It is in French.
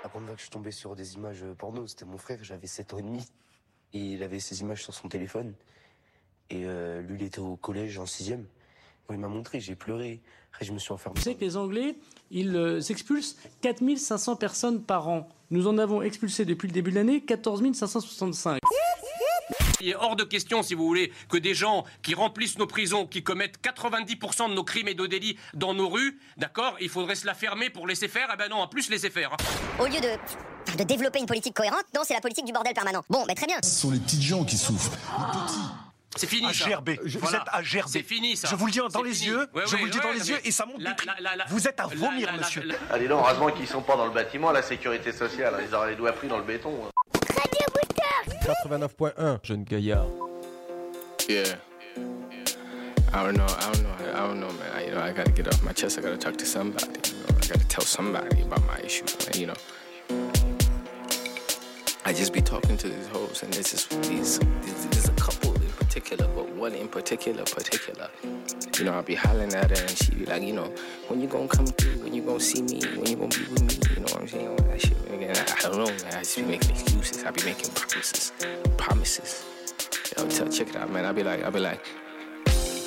La première fois que je suis tombé sur des images porno, c'était mon frère, j'avais 7 ans et demi. Et il avait ces images sur son téléphone. Et lui, il était au collège en 6e. Quand il m'a montré, j'ai pleuré. Après, je me suis enfermé. Vous savez que les Anglais, ils expulsent 4500 personnes par an. Nous en avons expulsé depuis le début de l'année 14 565. Il est hors de question, si vous voulez, que des gens qui remplissent nos prisons, qui commettent 90% de nos crimes et de délits dans nos rues, d'accord, il faudrait se la fermer pour laisser faire. Eh ben non, en plus laisser faire. Au lieu de développer une politique cohérente, non, c'est la politique du bordel permanent. Bon, très bien. Ce sont les petites gens qui souffrent. Les petits. C'est fini, ça. AGRB. Vous êtes AGRB. C'est fini, ça. Je vous le dis dans les yeux. Je vous le dis dans les yeux et ça monte du prix. Vous êtes à vomir, monsieur. Allez, non, heureusement qu'ils sont pas dans le bâtiment, la sécurité sociale. Ils auraient les doigts pris dans le béton. 89.1, jeune gaillard. Yeah. I don't know, man. I gotta get off my chest. I gotta talk to somebody. I gotta tell somebody about my issue. I just be talking to these hoes, and there's a couple in particular, but one in particular. I be hollering at her, and she be like, when you gonna come through, when you gonna see me, when you gonna be with me, you know what I'm saying? That shit, I don't know, man. I just be making excuses. I be making promises. Yo, check it out, man. I be like,